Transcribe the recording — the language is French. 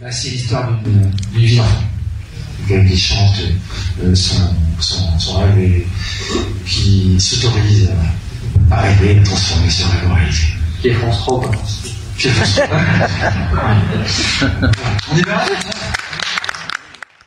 Là, c'est l'histoire d'une vie d'enfant. Qui chante son rêve et qui s'autorise à rêver, à transformer ce rêve en réalité. Qui est France 3, quoi. On est bien là,